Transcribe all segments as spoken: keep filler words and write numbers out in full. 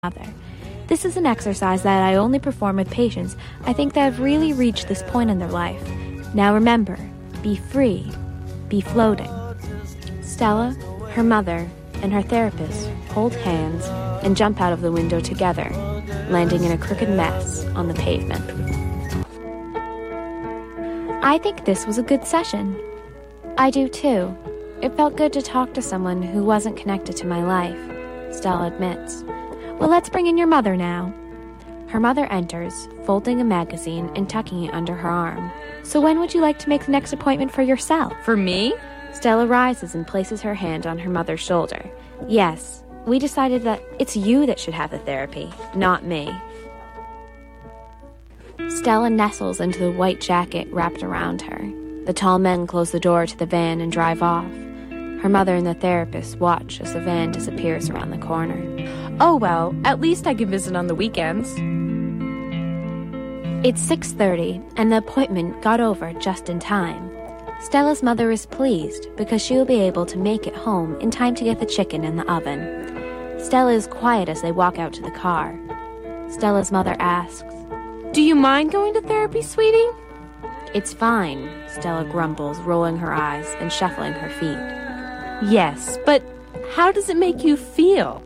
mother. This is an exercise that I only perform with patients I think that have really reached this point in their life. Now remember, be free, be floating. Stella, her mother, and her therapist hold hands and jump out of the window together, landing in a crooked mess on the pavement. I think this was a good session. I do too. It felt good to talk to someone who wasn't connected to my life, Stella admits. Well, let's bring in your mother now. Her mother enters, folding a magazine and tucking it under her arm. So when would you like to make the next appointment for yourself? For me? Stella rises and places her hand on her mother's shoulder. Yes, we decided that it's you that should have the therapy, not me. Stella nestles into the white jacket wrapped around her. The tall men close the door to the van and drive off. Her mother and the therapist watch as the van disappears around the corner. Oh well, at least I can visit on the weekends. It's six thirty, and the appointment got over just in time. Stella's mother is pleased because she will be able to make it home in time to get the chicken in the oven. Stella is quiet as they walk out to the car. Stella's mother asks, "Do you mind going to therapy, sweetie?" "It's fine," Stella grumbles, rolling her eyes and shuffling her feet. Yes, but how does it make you feel?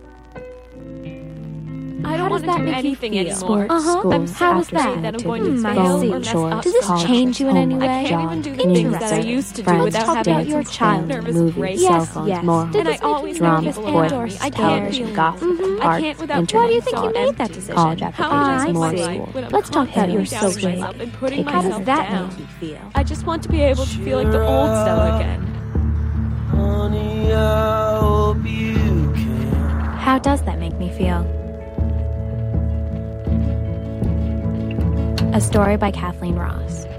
I don't want to do anything anymore. Sports, uh-huh. I'm I'm so how afraid that I'm going to Hmm, fail I or see. mess Sure. up. Does this college, change you in any way? I can't even do the things that I used to do without talk having about your some child, nervous movies, breakdown. cell Yes, phones, yes. more And I always drama, nervous sports, indoors. I can't television, feel gossip, mm-hmm. art, I can't without internet. Why do you think you thought made that empty. decision? College How applications, I more see. school. When I'm Let's talk about your constantly social doubting myself and putting How does myself that down. make you feel? I just want to be able to feel like the old Stella again. Honey, I hope you can. How does that make me feel? A story by Kathleen Ross.